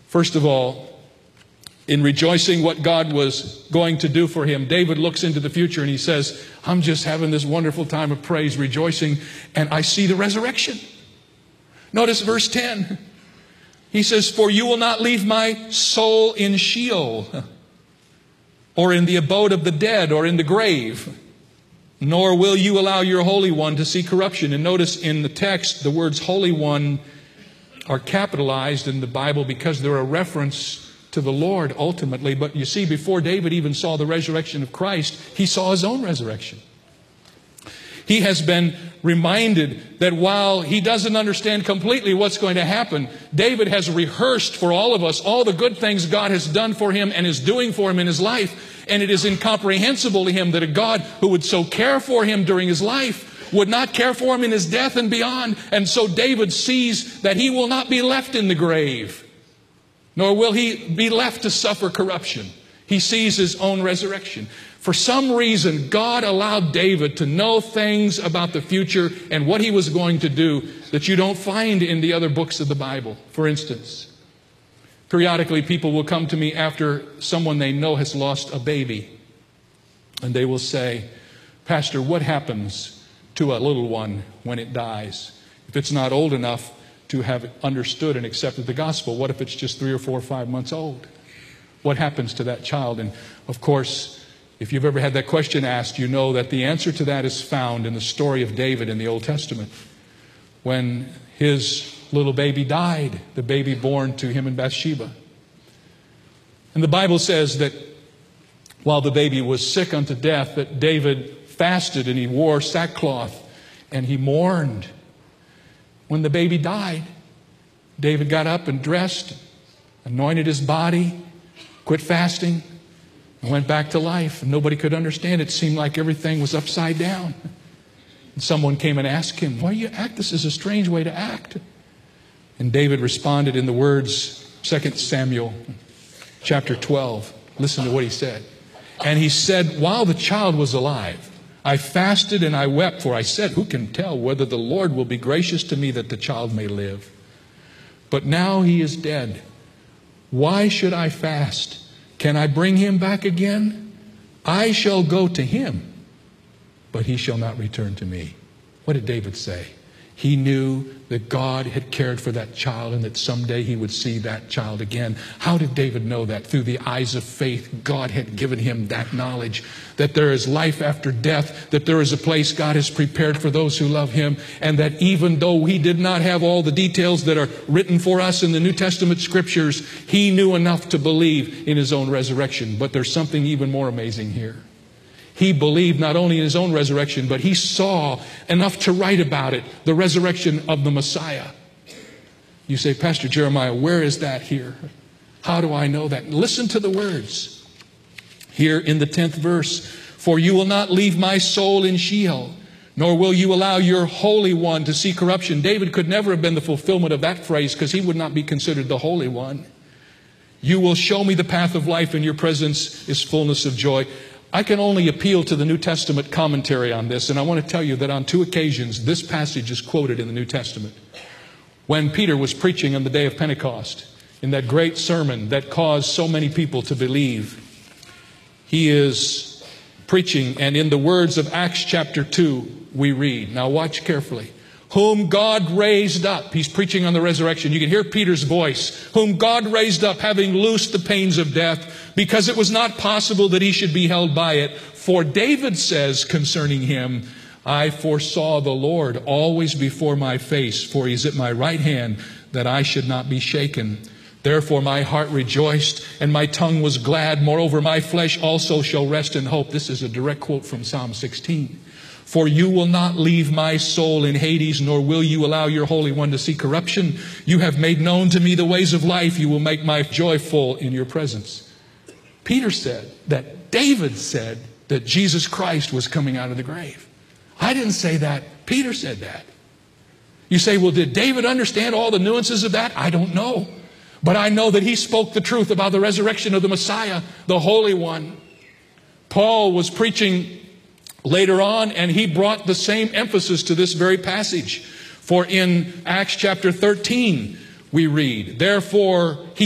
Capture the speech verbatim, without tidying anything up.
First of all, in rejoicing what God was going to do for him, David looks into the future and he says, I'm just having this wonderful time of praise, rejoicing, and I see the resurrection. Notice verse ten. He says, for you will not leave my soul in Sheol, or in the abode of the dead, or in the grave, nor will you allow your Holy One to see corruption. And notice in the text, the words Holy One are capitalized in the Bible because they're a reference to the Lord ultimately. But you see, before David even saw the resurrection of Christ, he saw his own resurrection. He has been reminded that while he doesn't understand completely what's going to happen, David has rehearsed for all of us all the good things God has done for him and is doing for him in his life. And it is incomprehensible to him that a God who would so care for him during his life would not care for him in his death and beyond. And so David sees that he will not be left in the grave, nor will he be left to suffer corruption. He sees his own resurrection. For some reason, God allowed David to know things about the future and what he was going to do that you don't find in the other books of the Bible. For instance, periodically people will come to me after someone they know has lost a baby. And they will say, Pastor, what happens to a little one when it dies? If it's not old enough to have understood and accepted the gospel, what if it's just three or four or five months old? What happens to that child? And of course, if you've ever had that question asked, you know that the answer to that is found in the story of David in the Old Testament. When his little baby died, the baby born to him in Bathsheba. And the Bible says that while the baby was sick unto death, that David fasted and he wore sackcloth and he mourned. When the baby died, David got up and dressed, anointed his body, quit fasting, and went back to life. And nobody could understand. It seemed like everything was upside down. And someone came and asked him, why do you act? This is a strange way to act. And David responded in the words, Second Samuel chapter twelve. Listen to what he said. And he said, while the child was alive, I fasted and I wept, for I said, who can tell whether the Lord will be gracious to me that the child may live? But now he is dead. Why should I fast? Can I bring him back again? I shall go to him, but he shall not return to me. What did David say? He knew that God had cared for that child and that someday he would see that child again. How did David know that? Through the eyes of faith, God had given him that knowledge, that there is life after death, that there is a place God has prepared for those who love him, and that even though he did not have all the details that are written for us in the New Testament scriptures, he knew enough to believe in his own resurrection. But there's something even more amazing here. He believed not only in his own resurrection, but he saw enough to write about it, the resurrection of the Messiah. You say, Pastor Jeremiah, where is that here? How do I know that? Listen to the words here in the tenth verse. For you will not leave my soul in Sheol, nor will you allow your Holy One to see corruption. David could never have been the fulfillment of that phrase because he would not be considered the Holy One. You will show me the path of life, and your presence is fullness of joy. I can only appeal to the New Testament commentary on this, and I want to tell you that on two occasions this passage is quoted in the New Testament. When Peter was preaching on the day of Pentecost, in that great sermon that caused so many people to believe, he is preaching, and in the words of Acts chapter two, we read, now watch carefully, whom God raised up. He's preaching on the resurrection. You can hear Peter's voice. Whom God raised up, having loosed the pains of death, because it was not possible that he should be held by it. For David says concerning him, I foresaw the Lord always before my face, for he is at my right hand, that I should not be shaken. Therefore my heart rejoiced, and my tongue was glad. Moreover, my flesh also shall rest in hope. This is a direct quote from Psalm sixteen. For you will not leave my soul in Hades, nor will you allow your Holy One to see corruption. You have made known to me the ways of life. You will make my joy full in your presence. Peter said that David said that Jesus Christ was coming out of the grave. I didn't say that. Peter said that. You say, well, did David understand all the nuances of that? I don't know. But I know that he spoke the truth about the resurrection of the Messiah, the Holy One. Paul was preaching later on, and he brought the same emphasis to this very passage. For in Acts chapter thirteen, we read, therefore he